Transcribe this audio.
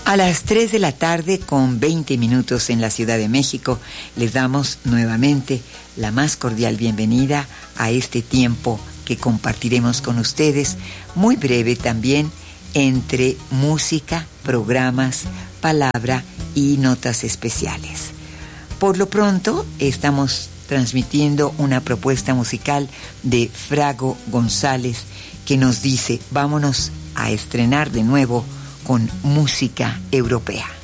A las 3 de la tarde con 20 minutos en la Ciudad de México, les damos nuevamente la más cordial bienvenida a este tiempo que compartiremos con ustedes, muy breve también, entre música, programas, palabra y notas especiales. Por lo pronto, estamos transmitiendo una propuesta musical de Frago González que nos dice, vámonos a estrenar de nuevo con música europea.